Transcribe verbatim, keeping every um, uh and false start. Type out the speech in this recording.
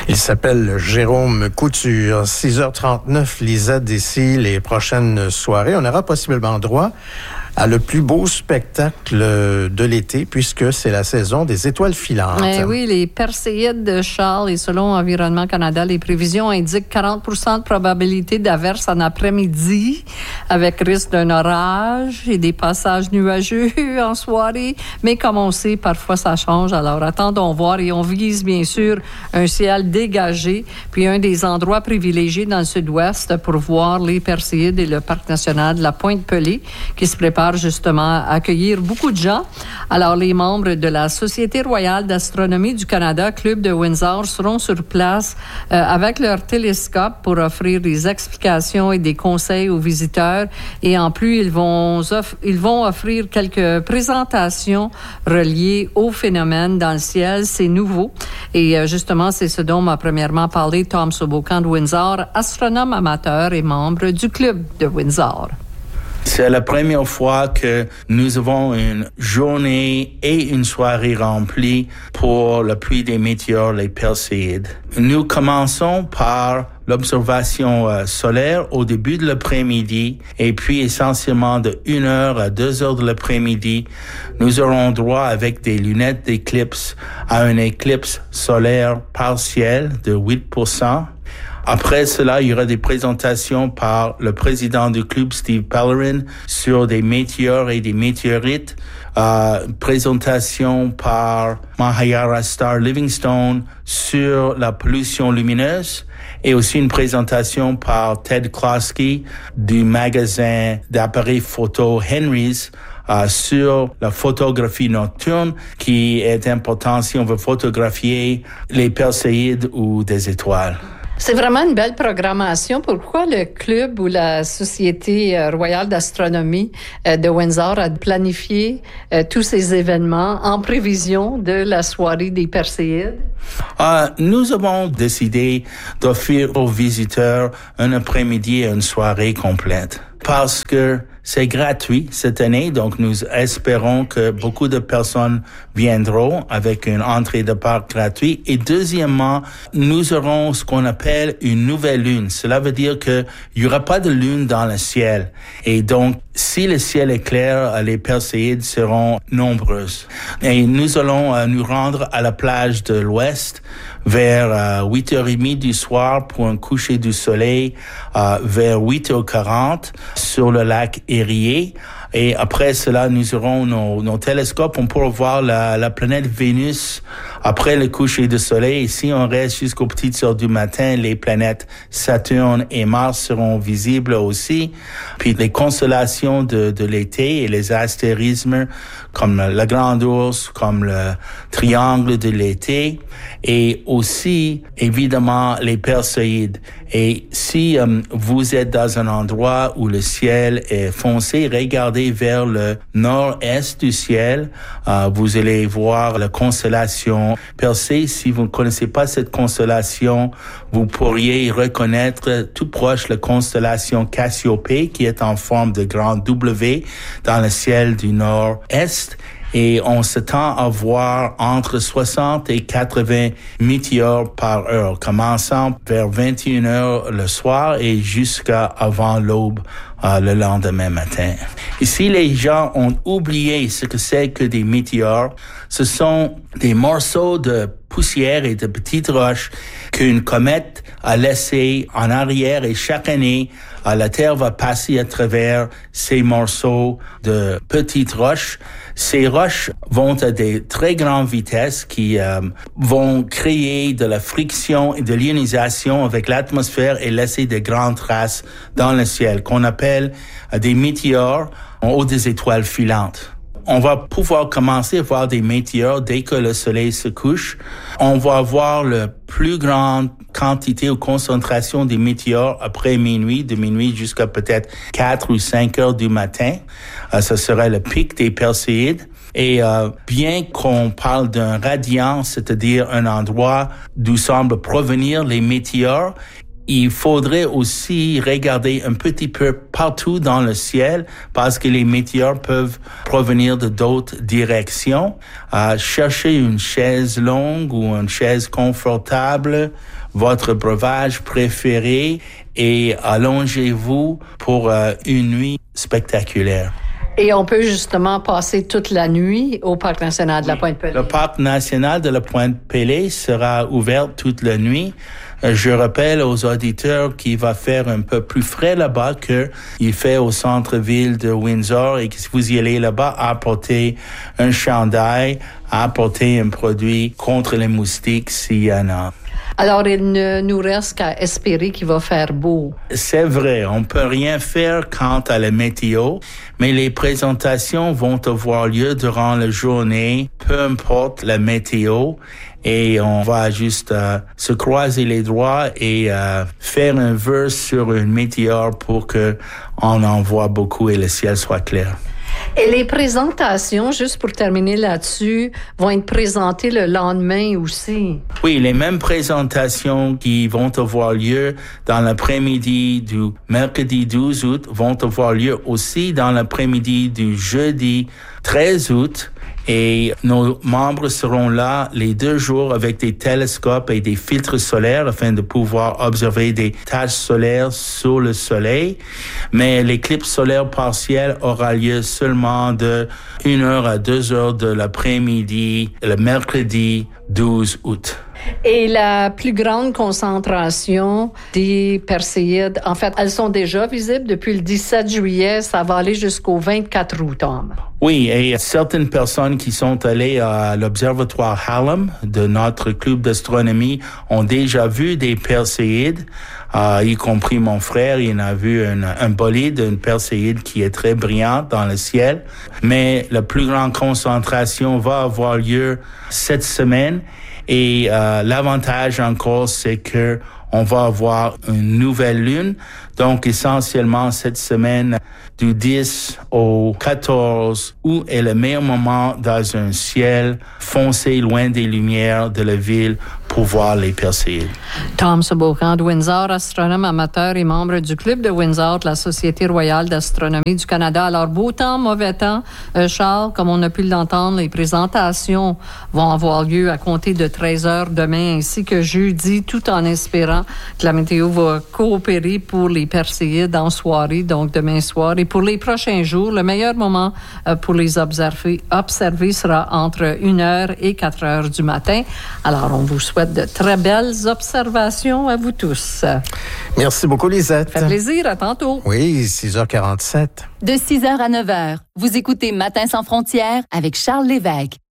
Il s'appelle Jérôme Couture. six heures trente-neuf, Lisa, d'ici les prochaines soirées, on aura possiblement droit à le plus beau spectacle de l'été, puisque c'est la saison des étoiles filantes. Eh oui, les Perséides de Charles, et selon Environnement Canada, les prévisions indiquent quarante pour cent de probabilité d'averse en après-midi, avec risque d'un orage et des passages nuageux en soirée. Mais comme on sait, parfois ça change. Alors attendons voir, et on vise bien sûr un ciel dégagé, puis un des endroits privilégiés dans le sud-ouest pour voir les Perséides et le Parc national de la Pointe-Pelée, qui se prépare justement à accueillir beaucoup de gens. Alors, les membres de la Société royale d'astronomie du Canada, Club de Windsor, seront sur place euh, avec leur télescope pour offrir des explications et des conseils aux visiteurs. Et en plus, ils vont, off- ils vont offrir quelques présentations reliées au phénomène dans le ciel. C'est nouveau. Et euh, justement, c'est ce dont m'a premièrement parlé Tom Sobocan de Windsor, astronome amateur et membre du Club de Windsor. C'est la première fois que nous avons une journée et une soirée remplie pour la pluie des météores, les Perséides. Nous commençons par l'observation euh, solaire au début de l'après-midi et puis essentiellement de une heure à deux heures de l'après-midi, nous aurons droit avec des lunettes d'éclipse à une éclipse solaire partielle de huit pour cent. Après cela, il y aura des présentations par le président du club, Steve Pellerin, sur des météores et des météorites. Euh, présentation par Mahayara Star Livingstone sur la pollution lumineuse. Et aussi une présentation par Ted Klosky du magasin d'appareils photo Henry's euh, sur la photographie nocturne qui est importante si on veut photographier les Perséides ou des étoiles. C'est vraiment une belle programmation. Pourquoi le club ou la Société royale d'astronomie de Windsor a planifié tous ces événements en prévision de la soirée des Perséides? Euh, nous avons décidé d'offrir aux visiteurs un après-midi et une soirée complète parce que c'est gratuit cette année, donc nous espérons que beaucoup de personnes viendront avec une entrée de parc gratuite. Et deuxièmement, nous aurons ce qu'on appelle une nouvelle lune. Cela veut dire qu'il n'y aura pas de lune dans le ciel. Et donc, si le ciel est clair, les Perséides seront nombreuses. Et nous allons euh, nous rendre à la plage de l'Ouest vers euh, huit heures trente du soir pour un coucher du soleil euh, vers huit heures quarante sur le lac Erie. Et après cela, nous aurons nos, nos télescopes. On pourra voir la, la planète Vénus après le coucher du soleil. Et si on reste jusqu'aux petites heures du matin, les planètes Saturne et Mars seront visibles aussi. Puis les constellations de, de l'été et les astérismes comme la Grande Ourse, comme le Triangle de l'été. Et aussi, évidemment, les Perséides. Et si euh, vous êtes dans un endroit où le ciel est foncé, regardez vers le nord-est du ciel. Euh, vous allez voir la constellation Persée. Si vous ne connaissez pas cette constellation, vous pourriez reconnaître tout proche la constellation Cassiopée, qui est en forme de grand W dans le ciel du nord-est. Et on s'attend à voir entre soixante et quatre-vingts météores par heure, commençant vers vingt et une heures le soir et jusqu'à avant l'aube euh, le lendemain matin. Et si les gens ont oublié ce que c'est que des météores, ce sont des morceaux de poussière et de petites roches qu'une comète a laissé en arrière, et chaque année, euh, la Terre va passer à travers ces morceaux de petites roches. Ces roches vont à des très grandes vitesses qui euh, vont créer de la friction et de l'ionisation avec l'atmosphère et laisser de grandes traces dans le ciel qu'on appelle euh, des météores en haut des étoiles filantes. On va pouvoir commencer à voir des météores dès que le soleil se couche. On va voir la plus grande quantité ou concentration des météores après minuit, de minuit jusqu'à peut-être quatre ou cinq heures du matin. Euh, ce serait le pic des Perséides. Et euh, bien qu'on parle d'un radiant, c'est-à-dire un endroit d'où semblent provenir les météores, il faudrait aussi regarder un petit peu partout dans le ciel parce que les météores peuvent provenir de d'autres directions. Euh, cherchez une chaise longue ou une chaise confortable, votre breuvage préféré et allongez-vous pour euh, une nuit spectaculaire. Et on peut justement passer toute la nuit au Parc national de la Pointe-Pelée. Le Parc national de la Pointe-Pelée sera ouvert toute la nuit. Je rappelle aux auditeurs qu'il va faire un peu plus frais là-bas qu'il fait au centre-ville de Windsor et que si vous y allez là-bas, apportez un chandail, apportez un produit contre les moustiques s'il y en a. Alors, il ne nous reste qu'à espérer qu'il va faire beau. C'est vrai, on peut rien faire quant à la météo, mais les présentations vont avoir lieu durant la journée, peu importe la météo, et on va juste euh, se croiser les doigts et euh, faire un vœu sur une météore pour que on en voit beaucoup et le ciel soit clair. Et les présentations, juste pour terminer là-dessus, vont être présentées le lendemain aussi. Oui, les mêmes présentations qui vont avoir lieu dans l'après-midi du mercredi douze août vont avoir lieu aussi dans l'après-midi du jeudi treize août. Et nos membres seront là les deux jours avec des télescopes et des filtres solaires afin de pouvoir observer des taches solaires sur le soleil. Mais l'éclipse solaire partielle aura lieu seulement de une heure à deux heures de l'après-midi, le mercredi douze août. Et la plus grande concentration des perséides, en fait, elles sont déjà visibles depuis le dix-sept juillet. Ça va aller jusqu'au vingt-quatre août, Tom. Oui, et certaines personnes qui sont allées à l'Observatoire Hallam de notre club d'astronomie ont déjà vu des perséides, euh, y compris mon frère. Il en a vu un, un bolide, une perséide qui est très brillante dans le ciel. Mais la plus grande concentration va avoir lieu cette semaine. Et euh, l'avantage encore, c'est que on va avoir une nouvelle lune. Donc, essentiellement, cette semaine, du dix au quatorze août est le meilleur moment dans un ciel foncé loin des lumières de la ville pour voir les perséides. Tom Sobaucan de Windsor, astronome amateur et membre du Club de Windsor de la Société royale d'astronomie du Canada. Alors, beau temps, mauvais temps. Euh, Charles, comme on a pu l'entendre, les présentations vont avoir lieu à compter de treize heures demain ainsi que jeudi, tout en espérant que la météo va coopérer pour les perséides en soirée, donc demain soir. Et pour les prochains jours, le meilleur moment euh, pour les observer, observer sera entre une heure et quatre heures du matin. Alors, on vous souhaite de très belles observations à vous tous. Merci beaucoup, Lisette. Ça fait plaisir, à tantôt. Oui, six heures quarante-sept. De six heures à neuf heures, vous écoutez Matin sans frontières avec Charles Lévesque.